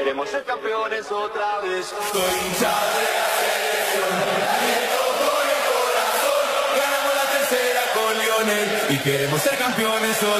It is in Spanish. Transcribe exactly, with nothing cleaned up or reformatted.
queremos ser campeones otra vez. Soy hincha de la selección, la grito con el corazón. Ganamos la tercera con Lionel y queremos ser campeones otra vez.